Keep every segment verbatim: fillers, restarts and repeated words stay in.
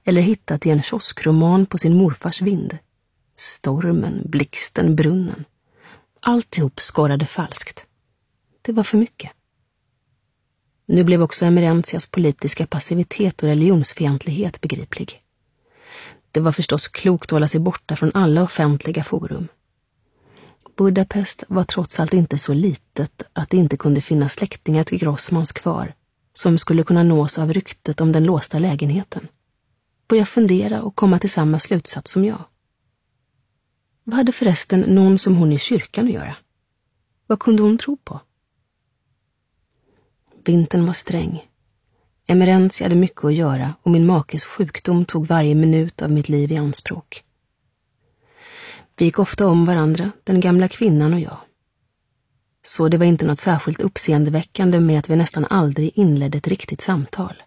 eller hittat i en kioskroman på sin morfars vind. Stormen, blixten, brunnen. Alltihop skorrade falskt. Det var för mycket. Nu blev också Emerentias politiska passivitet och religionsfientlighet begriplig. Det var förstås klokt att hålla sig borta från alla offentliga forum. Budapest var trots allt inte så litet att det inte kunde finnas släktingar till Grossmans kvar som skulle kunna nås av ryktet om den låsta lägenheten. Börja fundera och komma till samma slutsats som jag. Vad hade förresten någon som hon i kyrkan att göra? Vad kunde hon tro på? Vintern var sträng. Emerentia hade mycket att göra och min makes sjukdom tog varje minut av mitt liv i anspråk. Vi gick ofta om varandra, den gamla kvinnan och jag. Så det var inte något särskilt uppseendeväckande med att vi nästan aldrig inledde ett riktigt samtal.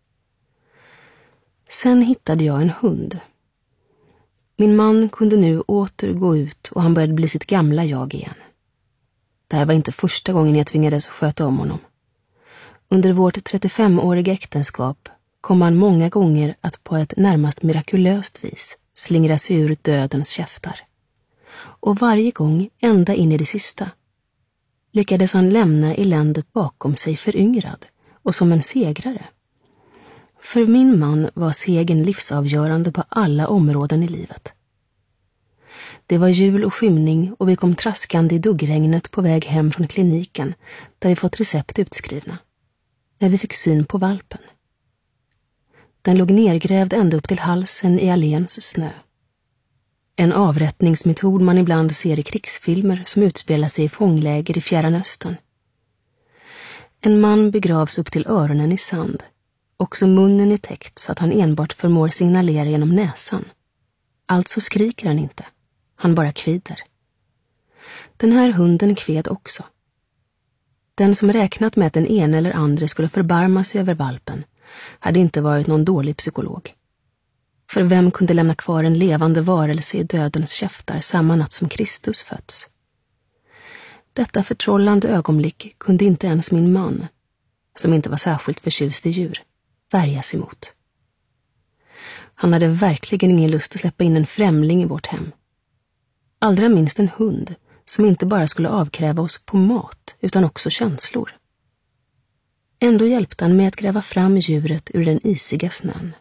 Sen hittade jag en hund. Min man kunde nu åter gå ut och han började bli sitt gamla jag igen. Det här var inte första gången jag tvingades sköta om honom. Under vårt trettiofemåriga äktenskap kom han många gånger att på ett närmast mirakulöst vis slingra sig ur dödens käftar. Och varje gång, ända in i det sista, lyckades han lämna eländet bakom sig föryngrad och som en segrare. För min man var segern livsavgörande på alla områden i livet. Det var jul och skymning och vi kom traskande i duggregnet på väg hem från kliniken där vi fått recept utskrivna. När vi fick syn på valpen. Den låg nergrävd ända upp till halsen i alléns snö. En avrättningsmetod man ibland ser i krigsfilmer som utspelar sig i fångläger i Fjärran Östern. En man begravs upp till öronen i sand. Också munnen är täckt så att han enbart förmår signalera genom näsan. Alltså skriker han inte. Han bara kvider. Den här hunden kved också. Den som räknat med att den ena eller andra skulle förbarma sig över valpen hade inte varit någon dålig psykolog. För vem kunde lämna kvar en levande varelse i dödens käftar samma natt som Kristus fötts? Detta förtrollande ögonblick kunde inte ens min man, som inte var särskilt förtjust i djur, värja sig mot. Han hade verkligen ingen lust att släppa in en främling i vårt hem. Allra minst en hund som inte bara skulle avkräva oss på mat utan också känslor. Ändå hjälpte han med att gräva fram djuret ur den isiga snön.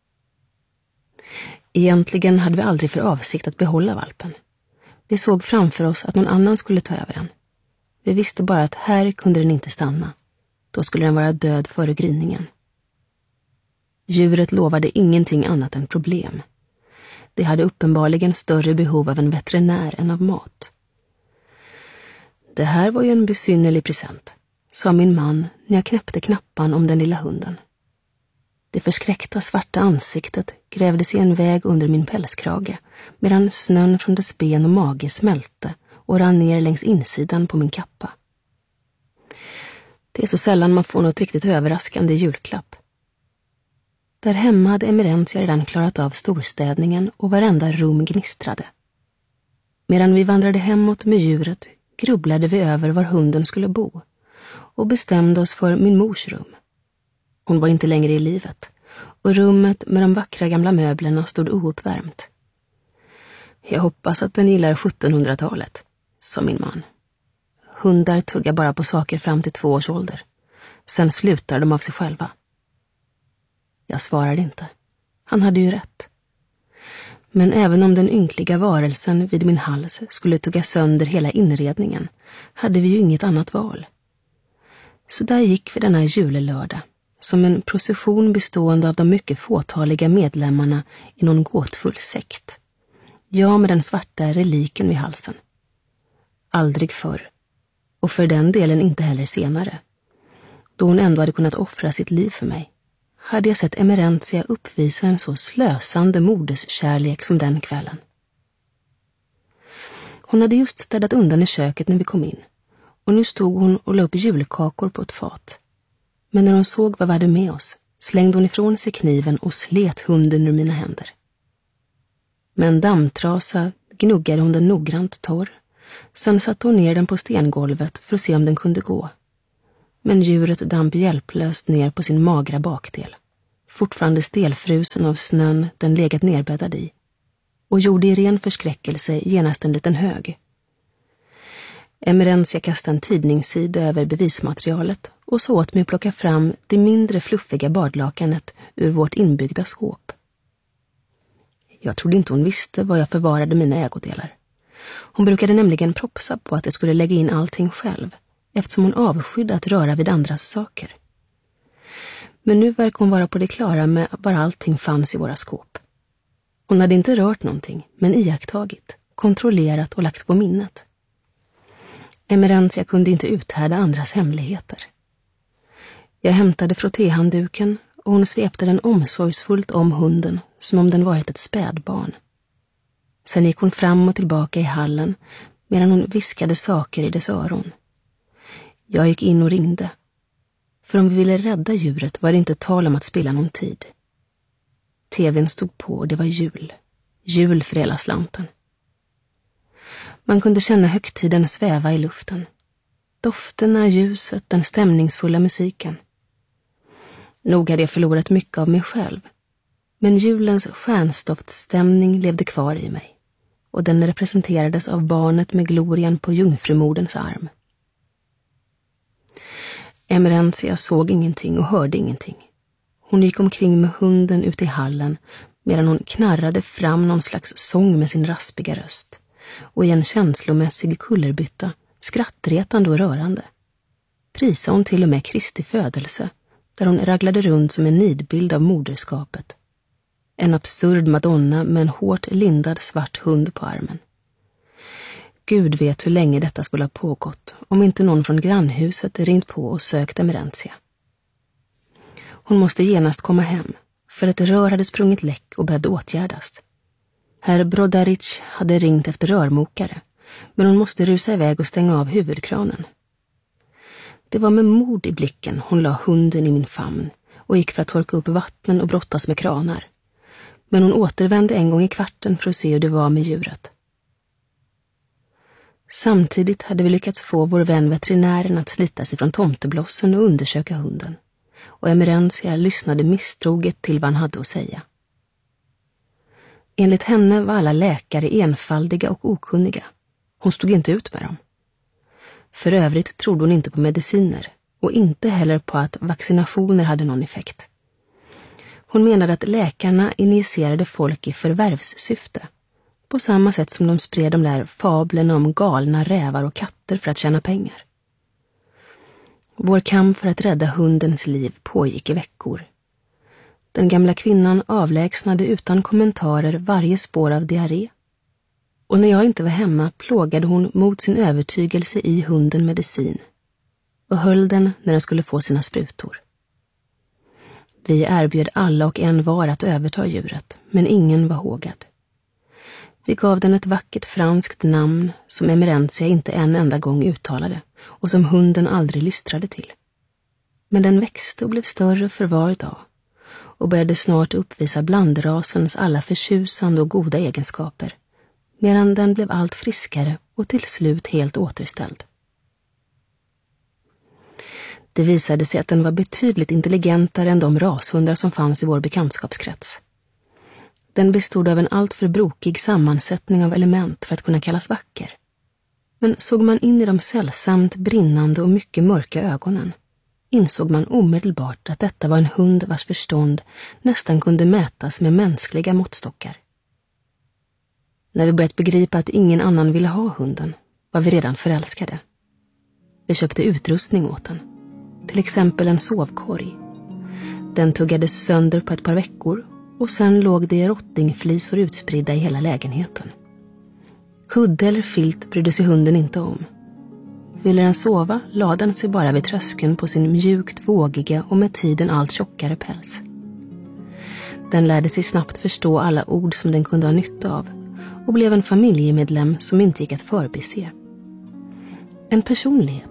Egentligen hade vi aldrig för avsikt att behålla valpen. Vi såg framför oss att någon annan skulle ta över den. Vi visste bara att här kunde den inte stanna. Då skulle den vara död före gryningen. Djuret lovade ingenting annat än problem. Det hade uppenbarligen större behov av en veterinär än av mat. Det här var ju en besynnerlig present, sa min man när jag knäppte knappan om den lilla hunden. Det förskräckta svarta ansiktet grävde sig en väg under min pälskrage medan snön från dess ben och mage smälte och rann ner längs insidan på min kappa. Det är så sällan man får något riktigt överraskande julklapp. Där hemma hade Emerentia redan klarat av storstädningen och varenda rum gnistrade. Medan vi vandrade hemåt med djuret grubblade vi över var hunden skulle bo och bestämde oss för min mors rum. Hon var inte längre i livet och rummet med de vackra gamla möblerna stod ouppvärmt. Jag hoppas att den gillar sjuttonhundratalet, sa min man. Hundar tuggar bara på saker fram till två års ålder. Sen slutar de av sig själva. Jag svarade inte. Han hade ju rätt. Men även om den ynkliga varelsen vid min hals skulle tugga sönder hela inredningen hade vi ju inget annat val. Så där gick vi denna julelördag, som en procession bestående av de mycket fåtaliga medlemmarna i någon gåtfull sekt. Jag med den svarta reliken vid halsen. Aldrig förr, och för den delen inte heller senare, då hon ändå hade kunnat offra sitt liv för mig, hade jag sett Emerentia uppvisa en så slösande moderskärlek som den kvällen. Hon hade just städat undan i köket när vi kom in, och nu stod hon och la upp julkakor på ett fat. Men när hon såg vad vi hade med oss slängde hon ifrån sig kniven och slet hunden ur mina händer. Med en dammtrasa gnuggade hon den noggrant torr. Sen satte hon ner den på stengolvet för att se om den kunde gå. Men djuret damp hjälplöst ner på sin magra bakdel. fortfarande stelfrusen av snön den legat nerbäddad i, och gjorde i ren förskräckelse genast en liten hög. Emerentia kastade en tidningssida över bevismaterialet och så åt mig plocka fram det mindre fluffiga badlakanet ur vårt inbyggda skåp. Jag trodde inte hon visste var jag förvarade mina ägodelar. Hon brukade nämligen propsa på att jag skulle lägga in allting själv, eftersom hon avskydde att röra vid andras saker. Men nu verkar hon vara på det klara med var allting fanns i våra skåp. Hon hade inte rört någonting, men iakttagit, kontrollerat och lagt på minnet. Emerentia kunde inte uthärda andras hemligheter. Jag hämtade frottéhandduken och hon svepte den omsorgsfullt om hunden som om den varit ett spädbarn. Sen gick hon fram och tillbaka i hallen medan hon viskade saker i dess öron. Jag gick in och ringde. För om vi ville rädda djuret var det inte tal om att spilla någon tid. Tvn stod på och det var jul. Jul för hela slanten. Man kunde känna högtiden sväva i luften. Dofterna, ljuset, den stämningsfulla musiken. Nog hade jag förlorat mycket av mig själv. Men julens stjärnstoftsstämning levde kvar i mig. Och den representerades av barnet med glorian på jungfrumoderns arm. Emerentia såg ingenting och hörde ingenting. Hon gick omkring med hunden ute i hallen medan hon knarrade fram någon slags sång med sin raspiga röst. Och i en känslomässig kullerbytta, skrattretande och rörande. Prisade hon till och med Kristi födelse, där hon raglade runt som en nidbild av moderskapet. En absurd madonna med en hårt lindad svart hund på armen. Gud vet hur länge detta skulle ha pågått, om inte någon från grannhuset ringt på och sökt Emerentia. Hon måste genast komma hem, för ett rör hade sprungit läck och behövde åtgärdas. Herr Brodaric hade ringt efter rörmokare, men hon måste rusa iväg och stänga av huvudkranen. Det var med mod i blicken hon la hunden i min famn och gick för att torka upp vattnen och brottas med kranar. Men hon återvände en gång i kvarten för att se hur det var med djuret. Samtidigt hade vi lyckats få vår vän veterinären att slita sig från tomteblossen och undersöka hunden. Och Emerentia lyssnade misstroget till vad han hade att säga. Enligt henne var alla läkare enfaldiga och okunniga. Hon stod inte ut med dem. För övrigt trodde hon inte på mediciner och inte heller på att vaccinationer hade någon effekt. Hon menade att läkarna injicerade folk i förvärvssyfte, på samma sätt som de spred de där fablerna om galna rävar och katter för att tjäna pengar. Vår kamp för att rädda hundens liv pågick i veckor. Den gamla kvinnan avlägsnade utan kommentarer varje spår av diarré. Och när jag inte var hemma plågade hon mot sin övertygelse i hunden medicin och höll den när den skulle få sina sprutor. Vi erbjöd alla och en var att överta djuret, men ingen var hågad. Vi gav den ett vackert franskt namn som Emerentia inte en enda gång uttalade och som hunden aldrig lystrade till. Men den växte och blev större för var dag och började snart uppvisa blandrasens alla förtjusande och goda egenskaper, medan den blev allt friskare och till slut helt återställd. Det visade sig att den var betydligt intelligentare än de rashundar som fanns i vår bekantskapskrets. Den bestod av en alltför brokig sammansättning av element för att kunna kallas vacker. Men såg man in i de sällsamt brinnande och mycket mörka ögonen, insåg man omedelbart att detta var en hund vars förstånd nästan kunde mätas med mänskliga måttstockar. När vi börjat begripa att ingen annan ville ha hunden var vi redan förälskade. Vi köpte utrustning åt den, till exempel en sovkorg. Den tuggades sönder på ett par veckor och sen låg det rottingflisor utspridda i hela lägenheten. Kudde eller filt brydde sig hunden inte om. Ville den sova lade den sig bara vid tröskeln på sin mjukt vågiga och med tiden allt tjockare päls. Den lärde sig snabbt förstå alla ord som den kunde ha nytta av och blev en familjemedlem som inte gick att förbise. En personlighet